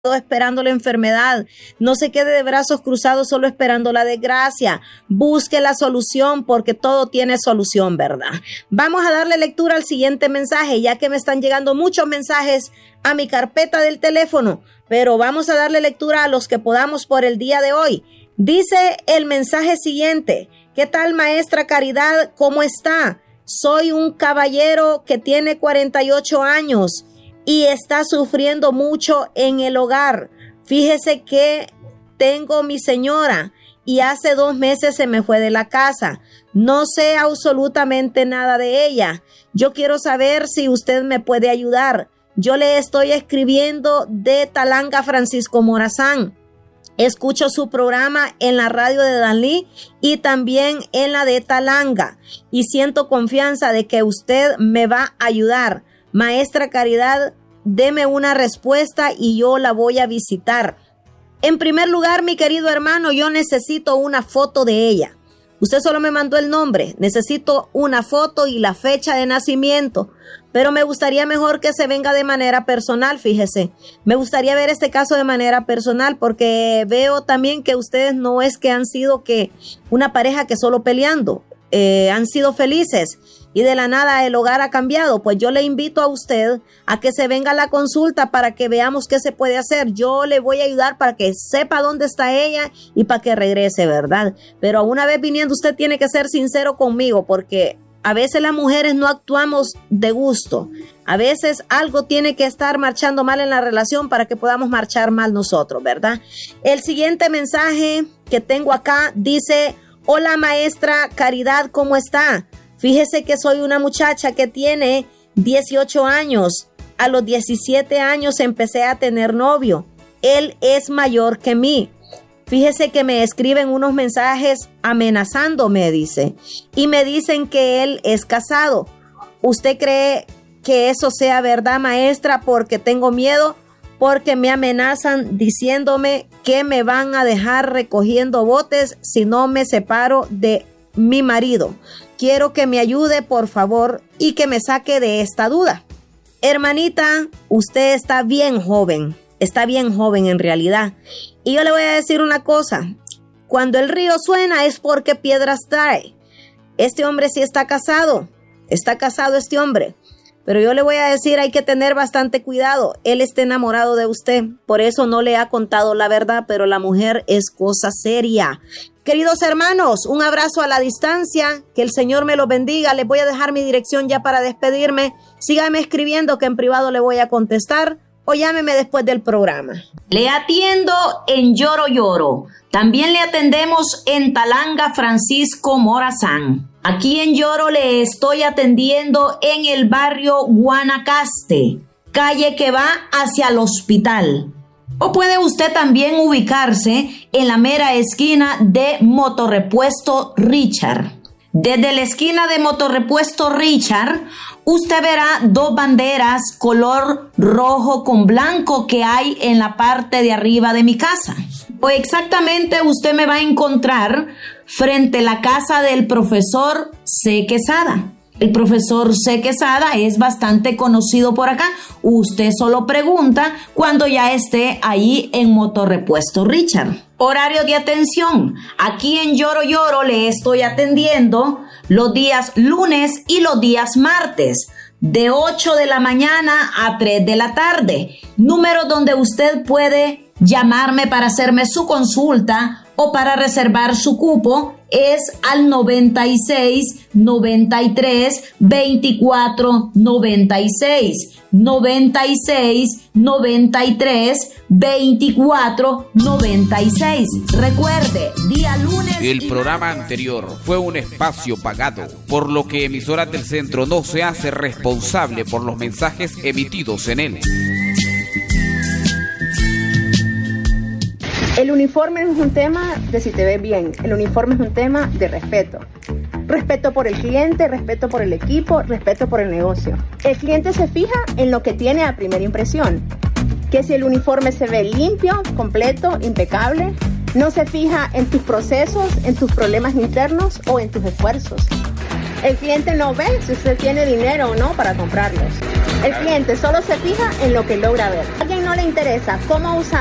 esperando la enfermedad. No se quede de brazos cruzados solo esperando la desgracia. Busque la solución porque todo tiene solución, ¿verdad? Vamos a darle lectura al siguiente mensaje, ya que me están llegando muchos mensajes a mi carpeta del teléfono, pero vamos a darle lectura a los que podamos por el día de hoy. Dice el mensaje siguiente: ¿qué tal, maestra Caridad? ¿Cómo está? Soy un caballero que tiene 48 años y está sufriendo mucho en el hogar. Fíjese que tengo mi señora y hace 2 meses se me fue de la casa. No sé absolutamente nada de ella. Yo quiero saber si usted me puede ayudar. Yo le estoy escribiendo de Talanga, Francisco Morazán. Escucho su programa en la radio de Danlí y también en la de Talanga y siento confianza de que usted me va a ayudar. Maestra Caridad, deme una respuesta y yo la voy a visitar. En primer lugar, mi querido hermano, yo necesito una foto de ella. Usted solo me mandó el nombre. Necesito una foto y la fecha de nacimiento. Pero me gustaría mejor que se venga de manera personal, fíjese. Me gustaría ver este caso de manera personal porque veo también que ustedes no es que han sido que una pareja que solo peleando. Han sido felices y de la nada el hogar ha cambiado. Pues yo le invito a usted a que se venga a la consulta para que veamos qué se puede hacer. Yo le voy a ayudar para que sepa dónde está ella y para que regrese, ¿verdad? Pero una vez viniendo usted tiene que ser sincero conmigo porque a veces las mujeres no actuamos de gusto. A veces algo tiene que estar marchando mal en la relación para que podamos marchar mal nosotros, ¿verdad? El siguiente mensaje que tengo acá dice: hola maestra Caridad, ¿cómo está? Fíjese que soy una muchacha que tiene 18 años. A los 17 años empecé a tener novio. Él es mayor que mí. Fíjese que me escriben unos mensajes amenazándome, dice, y me dicen que él es casado. ¿Usted cree que eso sea verdad, maestra? Porque tengo miedo, porque me amenazan diciéndome que me van a dejar recogiendo botes si no me separo de mi marido. Quiero que me ayude, por favor, y que me saque de esta duda. Hermanita, usted está bien joven en realidad. Y yo le voy a decir una cosa: cuando el río suena es porque piedras trae. Este hombre sí está casado este hombre. Pero yo le voy a decir, hay que tener bastante cuidado. Él está enamorado de usted, por eso no le ha contado la verdad, pero la mujer es cosa seria. Queridos hermanos, un abrazo a la distancia, que el Señor me los bendiga. Les voy a dejar mi dirección ya para despedirme. Sígame escribiendo que en privado le voy a contestar o llámeme después del programa. Le atiendo en Lloro Lloro. También le atendemos en Talanga, Francisco Morazán. Aquí en Lloro le estoy atendiendo en el barrio Guanacaste, calle que va hacia el hospital. O puede usted también ubicarse en la mera esquina de Motorrepuesto Richard. Desde la esquina de Motorrepuesto Richard, usted verá 2 banderas color rojo con blanco que hay en la parte de arriba de mi casa. O exactamente usted me va a encontrar frente a la casa del profesor C. Quesada. El profesor C. Quesada es bastante conocido por acá. Usted solo pregunta cuando ya esté ahí en Motorrepuesto Richard. Horario de atención. Aquí en Lloro Lloro le estoy atendiendo los días lunes y los días martes, de 8 de la mañana a 3 de la tarde. Número donde usted puede llamarme para hacerme su consulta o para reservar su cupo es al 96 93 24 96 96 93 24 96. Recuerde, día lunes. El programa anterior fue un espacio pagado, por lo que Emisoras del Centro no se hace responsable por los mensajes emitidos en él. El uniforme no es un tema de si te ves bien, el uniforme es un tema de respeto. Respeto por el cliente, respeto por el equipo, respeto por el negocio. El cliente se fija en lo que tiene a primera impresión, que si el uniforme se ve limpio, completo, impecable, no se fija en tus procesos, en tus problemas internos o en tus esfuerzos. El cliente no ve si usted tiene dinero o no para comprarlos. El cliente solo se fija en lo que logra ver. Alguien no no le interesa cómo usar